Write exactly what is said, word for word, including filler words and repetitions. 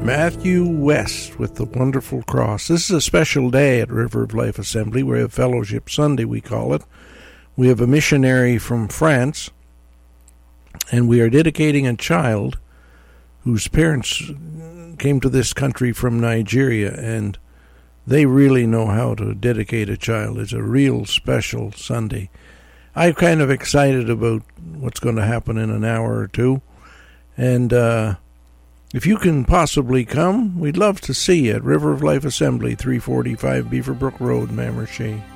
Matthew West with the Wonderful Cross. This is a special day at River of Life Assembly. We have Fellowship Sunday, we call it. We have a missionary from France, and we are dedicating a child whose parents came to this country from Nigeria, and they really know how to dedicate a child. It's a real special Sunday. I'm kind of excited about what's going to happen in an hour or two, and uh, if you can possibly come, we'd love to see you at River of Life Assembly, three forty-five Beaverbrook Road, Mamershey.